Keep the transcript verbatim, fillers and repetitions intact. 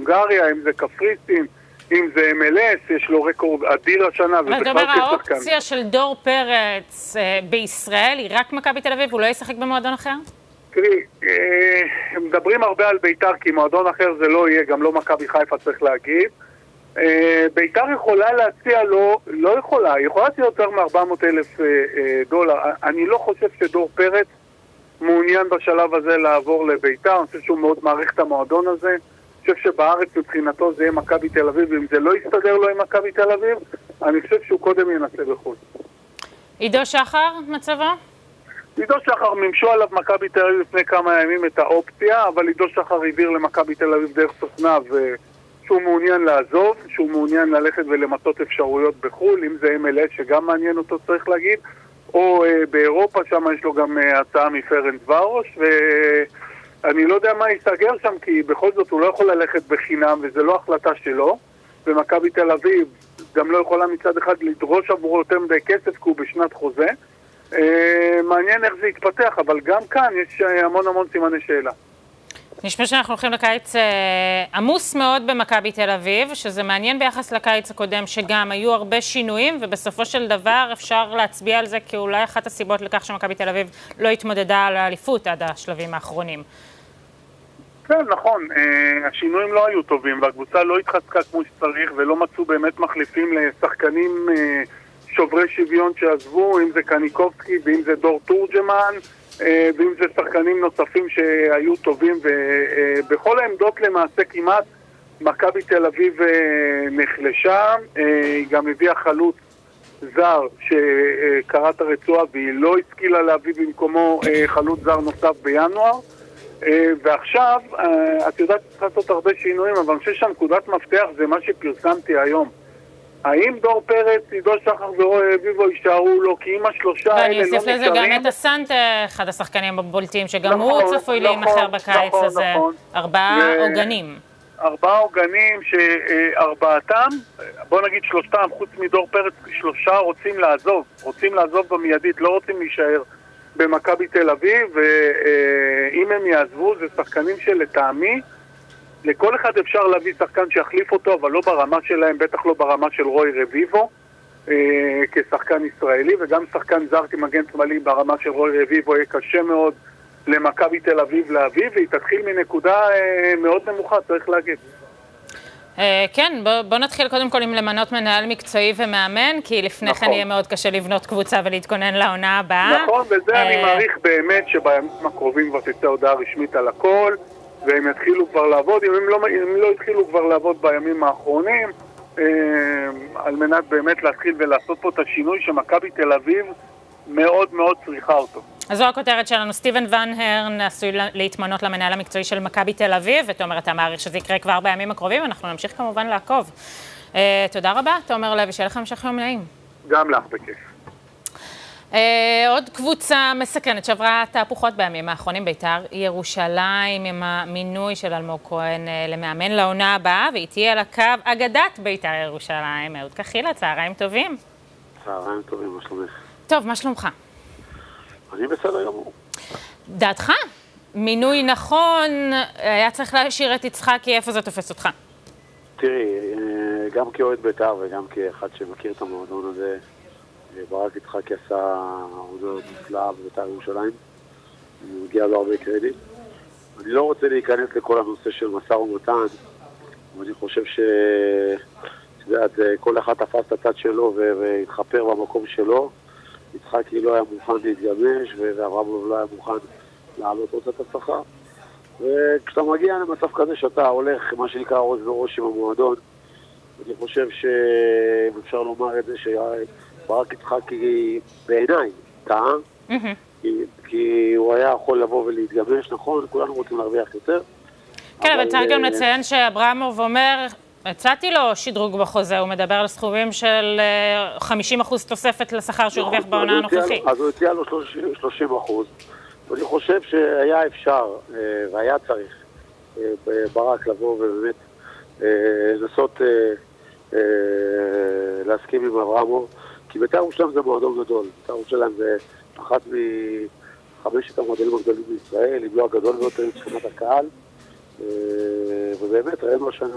הונגריה, אם זה קפריסין, אם זה אם אל אס, יש לו רקורד אדיר השנה. אבל אתה אומר, האופציה של דור פרץ בישראל היא רק מכבי תל אביב, הוא לא ישחק במועדון אחר? תראי, מדברים הרבה על ביתר, כי מועדון אחר זה לא יהיה, גם לא מכבי חיפה צריך להגיד. ביתר יכולה להציע לו, לא יכולה, היא יכולה להציע יותר מ-ארבע מאות אלף דולר. אני לא חושב שדור פרץ מעוניין בשלב הזה לעבור לביתר, אני חושב שהוא מאוד מעריך את המועדון הזה. אני חושב שבארץ מבחינתו זה יהיה מכבי תל אביב, ואם זה לא יסתדר לו עם מכבי תל אביב, אני חושב שהוא קודם ינסה בחו"ל. עידו שחר, מצבו? עידו שחר ממשו עליו מכבי תל אביב לפני כמה ימים את האופציה, אבל עידו שחר העביר למכבי תל אביב דרך סוכניו שהוא מעוניין לעזוב, שהוא מעוניין ללכת ולמצות אפשרויות בחו"ל, אם זה אם אל אס שגם מעניין אותו צריך להגיד, או אה, באירופה, שם יש לו גם אה, הצעה מפרנס ורוש, ואני לא יודע מה יסגר שם, כי בכל זאת הוא לא יכול ללכת בחינם, וזה לא החלטה שלו, ומכבי תל אביב גם לא יכולה מצד אחד לדרוש עבורו יותר מדי כסף, כי הוא בשנת חוזה. אה, מעניין איך זה יתפתח, אבל גם כאן יש המון המון סימני שאלה. נשמע שאנחנו הולכים לקיץ עמוס מאוד במכבי תל אביב, שזה מעניין ביחס לקיץ הקודם, שגם היו הרבה שינויים, ובסופו של דבר אפשר להצביע על זה כאולי אחת הסיבות לכך שמכבי תל אביב לא התמודדה על האליפות עד השלבים האחרונים. כן, נכון. השינויים לא היו טובים, והקבוצה לא התחזקה כמו שצריך, ולא מצאו באמת מחליפים לשחקנים שוברי שוויון שעזבו, אם זה קניקובסקי ואם זה דור תורג'מן, ואם זה שחקנים נוספים שהיו טובים, ובכל העמדות למעשה כמעט מכבי תל אביב נחלשה. היא גם הביאה חלוץ זר שקרא את הרצועה, והיא לא השכילה להביא במקומו חלוץ זר נוסף בינואר. ועכשיו, את יודעת צריך לעשות הרבה שינויים, אבל אני חושב שהנקודת מפתח זה מה שפרסמתי היום. האם דור פרץ, עידו שחר ורועי רביבו יישארו לו, כי אם השלושה האלה לא נשארים... ואני אוסיף לזה גם את הסנט, אחד השחקנים הבולטים, שגם הוא צפוי להימכר בקיץ הזה. ארבעה עוגנים. ארבעה עוגנים שארבעתם, בוא נגיד שלושתם, חוץ מדור פרץ, שלושה רוצים לעזוב. רוצים לעזוב במיידית, לא רוצים להישאר במכבי תל אביב, ואם הם יעזבו, זה שחקנים שלטעמי, לכל אחד אפשר להביא שחקן שיחליף אותו, אבל לא ברמה שלהם, בטח לא ברמה של רועי רביבו, אה, כשחקן ישראלי, וגם שחקן זר כמגן שמאלי ברמה של רועי רביבו יהיה קשה מאוד למכבי תל אביב להביא, והיא תתחיל מנקודה אה, מאוד נמוכה, צריך להגיד. אה, כן, בוא, בוא נתחיל קודם כל עם למנות מנהל מקצועי ומאמן, כי לפני נכון. כן יהיה מאוד קשה לבנות קבוצה ולהתכונן לעונה הבאה. נכון, וזה אה... אני מעריך באמת שבימים הקרובים כבר תצא הודעה רשמית על הכל, והם יתחילו כבר לעבוד, אם הם לא, אם לא התחילו כבר לעבוד בימים האחרונים, אה, על מנת באמת להתחיל ולעשות פה את השינוי שמכבי תל אביב מאוד מאוד צריכה אותו. אז זו הכותרת שלנו, סטיבן ון הרן עשוי להתמנות למנהל המקצועי של מכבי תל אביב, ותומר, אתה מעריך שזה יקרה כבר בימים הקרובים, אנחנו נמשיך כמובן לעקוב. אה, תודה רבה, תומר לוי, שיהיה לך המשך יום נעים. גם לך, בכיף. Uh, עוד קבוצה מסכנת שעברה תהפוכות בימים האחרונים, ביתר ירושלים, עם המינוי של אלמוג כהן uh, למאמן לעונה הבאה, והיא תהיה על הקו אגדת ביתר ירושלים. אהוד כחילה, צהריים טובים. צהריים טובים, מה שלומך? טוב, מה שלומך? אני בסדר גמור. דעתך? מינוי נכון, היה צריך להשאיר את יצחקי, איפה זה תופס אותך? תראי, גם כאוהד ביתר וגם כאחד שמכיר את המועדון הזה, ברק יצחקי עשה עבודה נפלאה בביתר ירושלים, מגיע לו הרבה קרדיט. אני לא רוצה להיכנס לכל הנושא של משא ומתן, ואני חושב ש... שדעת, כל אחד תפס את הצד שלו והתחפר במקום שלו. יצחקי לא היה מוכן להתגמש, ואברהם לא היה מוכן לעלות עוד את השכר. וכשאתה מגיע למצב כזה שאתה הולך, מה שנקרא ראש בראש עם המועדון, אני חושב שאם אפשר לומר את זה שברק יצחקי בעיניי טעה, Mm-hmm. כי, כי הוא היה יכול לבוא ולהתגמש, נכון, כולנו רוצים להרוויח יותר. כן, אבל צריך גם לציין שאברמוב אומר, הצעתי לו שדרוג בחוזה, הוא מדבר על סכומים של חמישים אחוז תוספת לשכר שהוא הרוויח בעונה הנוכחית. אז הוא הציע לו שלושים אחוז, ואני חושב שהיה אפשר והיה צריך ברק לבוא ובאמת לנסות להסכים עם אברמוב, כי בית"ר ירושלים זה מועדון גדול, בית"ר ירושלים זה אחת מחמשת המועדונים הגדולים בישראל, אם לא הגדול ביותר מבחינת הקהל, ובאמת ראינו השנה